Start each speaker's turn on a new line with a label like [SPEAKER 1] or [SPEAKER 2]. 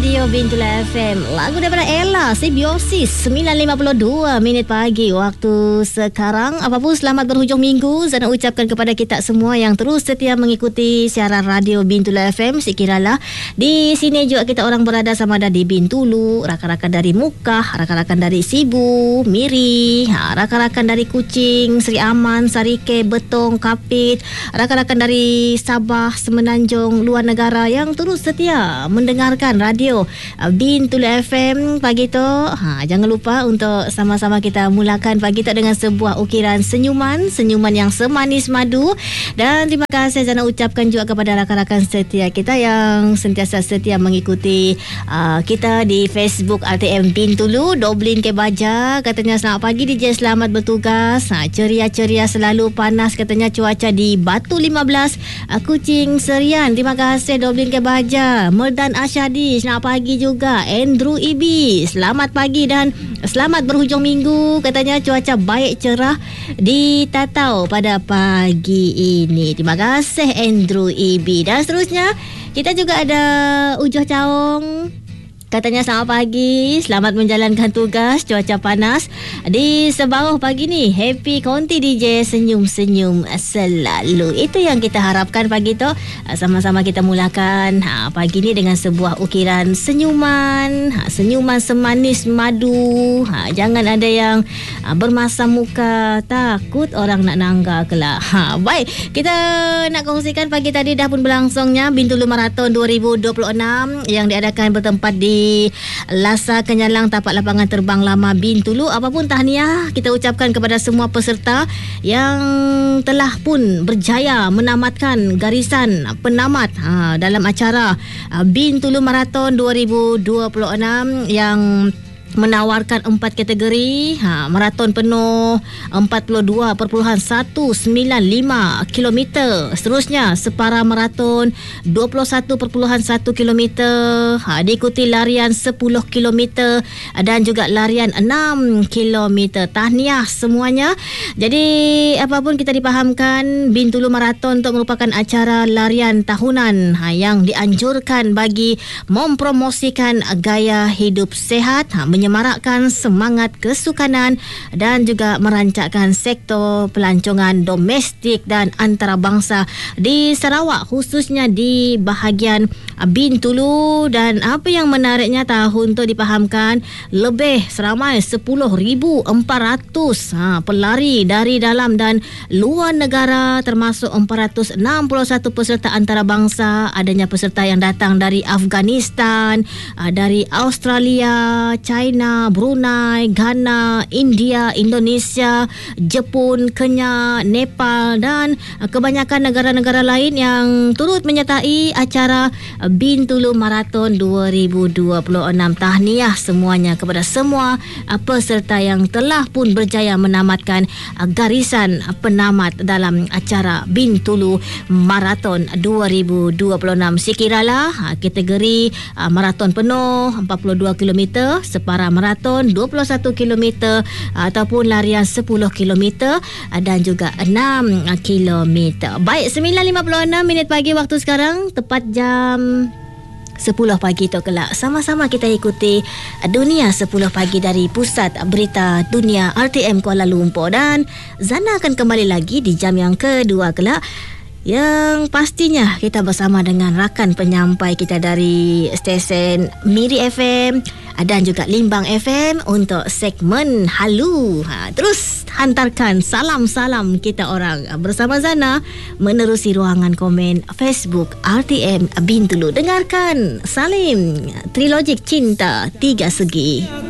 [SPEAKER 1] Radio Bintulu FM. Lagu daripada Ella, Simbiosis. 9.52 minit pagi waktu sekarang. Apapun selamat berhujung minggu. Zana ucapkan kepada kita semua yang terus setia mengikuti siaran Radio Bintulu FM. Sekiralah di sini juga kita orang berada sama ada di Bintulu, rakan-rakan dari Mukah, rakan-rakan dari Sibu, Miri, rakan-rakan dari Kuching, Seri Aman, Sarike, Betong, Kapit, rakan-rakan dari Sabah, Semenanjung, luar negara yang terus setia mendengarkan radio Bintulu FM pagi tu. Jangan lupa untuk sama-sama kita mulakan pagi tu dengan sebuah ukiran senyuman yang semanis madu. Dan terima kasih Zana ucapkan juga kepada rakan-rakan setia kita yang sentiasa setia mengikuti kita di Facebook RTM Bintulu. Doblin ke Baja katanya selamat pagi DJ, selamat bertugas. Ceria-ceria selalu, panas katanya cuaca di Batu 15 Kuching Serian. Terima kasih Doblin ke Baja. Merdan Asyadi, selamat pagi juga. Andrew Ibi, selamat pagi dan selamat berhujung minggu. Katanya cuaca baik cerah di Tatau pada pagi ini. Terima kasih Andrew Ibi. Dan seterusnya kita juga ada Ujoh Caong. Katanya selamat pagi, selamat menjalankan tugas, cuaca panas di Sebauh pagi ni. Happy Konti DJ, senyum-senyum selalu. Itu yang kita harapkan pagi tu. Sama-sama kita mulakan pagi ni dengan sebuah ukiran senyuman. Senyuman semanis madu. Jangan ada yang bermasam muka, takut orang nak nangga kelak. Baik, kita nak kongsikan pagi tadi dah pun berlangsungnya Bintulu Marathon 2026 yang diadakan bertempat di Lasa Kenyalang, tapak lapangan terbang lama Bintulu. Apapun tahniah kita ucapkan kepada semua peserta yang telah pun berjaya menamatkan garisan penamat dalam acara Bintulu Marathon 2026 yang menawarkan 4 kategori. Maraton penuh 42.195 km. Seterusnya separa maraton 21.1 km. Diikuti larian 10 km dan juga larian 6 km. Tahniah semuanya. Jadi apapun kita dipahamkan, Bintulu Marathon untuk merupakan acara larian tahunan yang dianjurkan bagi mempromosikan gaya hidup sehat, menyemarakkan semangat kesukanan dan juga merancangkan sektor pelancongan domestik dan antarabangsa di Sarawak, khususnya di bahagian Bintulu. Dan apa yang menariknya tahun tu dipahamkan lebih seramai 10,400 pelari dari dalam dan luar negara, termasuk 461 peserta antarabangsa. Adanya peserta yang datang dari Afghanistan, dari Australia, China, Brunei, Ghana, India, Indonesia, Jepun, Kenya, Nepal dan kebanyakan negara-negara lain yang turut menyertai acara Bintulu Marathon 2026. Tahniah semuanya kepada semua peserta yang telah pun berjaya menamatkan garisan penamat dalam acara Bintulu Marathon 2026. Sekiralah kategori maraton penuh 42 km, separa maraton 21 km ataupun larian 10 km dan juga 6 km. Baik, 9.56 minit pagi waktu sekarang, tepat jam 10 pagi tu kelak. Sama-sama kita ikuti Dunia 10 pagi dari Pusat Berita Dunia RTM Kuala Lumpur. Dan Zana akan kembali lagi di jam yang kedua kelak, yang pastinya kita bersama dengan rakan penyampai kita dari stesen Miri FM dan juga Limbang FM untuk segmen Halu. Terus hantarkan salam-salam kita orang bersama Zana menerusi ruangan komen Facebook RTM Bintulu. Dengarkan Salim, Trilogik Cinta Tiga Segi.